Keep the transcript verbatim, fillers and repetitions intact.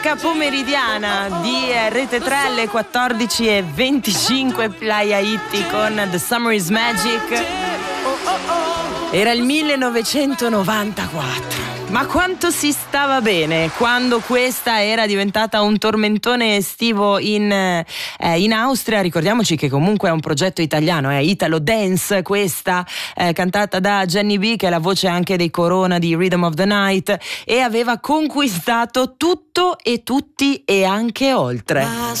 Pomeridiana di Rete tre alle quattordici e venticinque, Playa Itti con The Summer is Magic. Era il millenovecentonovantaquattro. Ma quanto si stava bene quando questa era diventata un tormentone estivo in, eh, in Austria. Ricordiamoci che comunque è un progetto italiano, è Italo Dance, questa eh, cantata da Jenny B, che è la voce anche dei Corona di Rhythm of the Night, e aveva conquistato tutto e tutti e anche oltre.